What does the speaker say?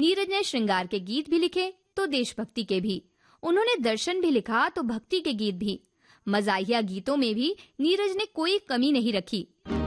नीरज ने श्रृंगार के गीत भी लिखे तो देशभक्ति के भी। उन्होंने दर्शन भी लिखा तो भक्ति के गीत भी। मज़ाहिया गीतों में भी नीरज ने कोई कमी नहीं रखी।